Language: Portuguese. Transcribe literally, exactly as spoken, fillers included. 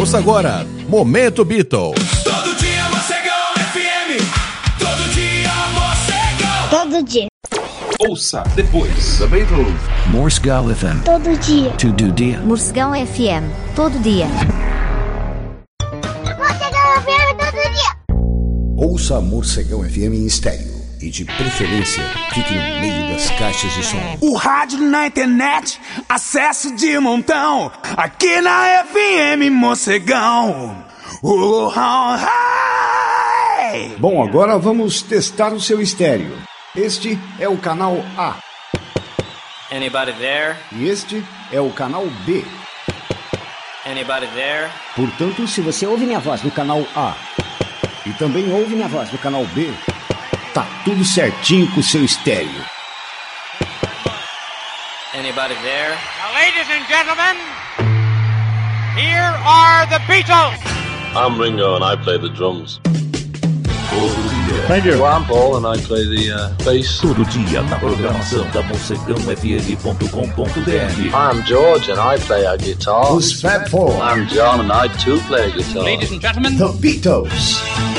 Ouça agora, Momento Beatles. Todo dia Mocegão F M. Todo dia Mocegão. Todo dia. Ouça depois. The Beatles. Morcegão F M. Todo dia. Todo dia. Morcegão F M. Todo dia. Morcegão F M todo dia. Ouça Morcegão F M em estéreo. E de preferência, fique no meio das caixas de som. O rádio na internet, acesso de montão. Aqui na F M Mocegão. Oh, oh, hey. Bom, agora vamos testar o seu estéreo. Este é o canal A. Anybody there? E este é o canal B. Anybody there? Portanto, se você ouve minha voz no canal A e também ouve minha voz no canal B, tá tudo certinho com o seu estéreo. Anybody there? Now, ladies and gentlemen, here are the Beatles. I'm Ringo and I play the drums. Thank you. Well, I'm Paul and I play the uh, bass. Todo dia na programação da Morcegão F M ponto com ponto b r. I'm George and I play a guitar. Os Fab Four. I'm John and I too play a guitar. Ladies and gentlemen, The Beatles.